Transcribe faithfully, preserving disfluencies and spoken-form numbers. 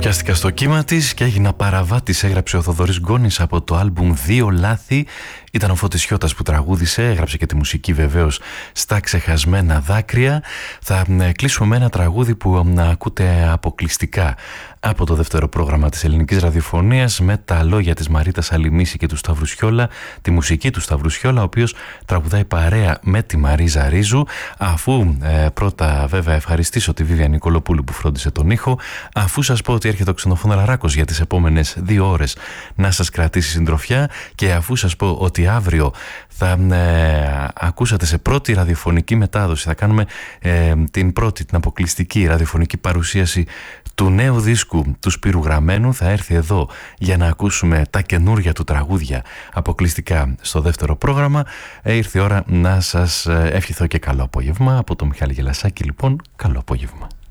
Πιάστηκα στο κύμα της και έγινα παραβάτης, έγραψε ο Θοδωρής Γκόνης από το άλμπουμ «Δύο Λάθη». Ήταν ο Φωτισιώτας που τραγούδισε, έγραψε και τη μουσική βεβαίως στα ξεχασμένα δάκρυα. Θα κλείσουμε με ένα τραγούδι που να ακούτε αποκλειστικά από το δεύτερο πρόγραμμα της ελληνικής ραδιοφωνίας, με τα λόγια της Μαρίτας Αλημίση και του Σταύρου Σιόλα, τη μουσική του Σταύρου Σιόλα, ο οποίος τραγουδάει παρέα με τη Μαρίζα Ρίζου. Αφού ε, πρώτα βέβαια ευχαριστήσω τη Βίβια Νικολοπούλου που φρόντισε τον ήχο, αφού σας πω ότι έρχεται ο Ξενοφωναράκος για τις επόμενες δύο ώρες να σας κρατήσει συντροφιά, και αφού σας πω ότι αύριο θα ε, ακούσατε σε πρώτη ραδιοφωνική μετάδοση, θα κάνουμε ε, την πρώτη, την αποκλειστική ραδιοφωνική παρουσίαση του νέου δίσκου του Σπύρου Γραμμένου. Θα έρθει εδώ για να ακούσουμε τα καινούρια του τραγούδια αποκλειστικά στο δεύτερο πρόγραμμα. Ε, ήρθε η ώρα να σας ευχηθώ και καλό απόγευμα. Από το Μιχάλη Γελασάκη λοιπόν, καλό απόγευμα.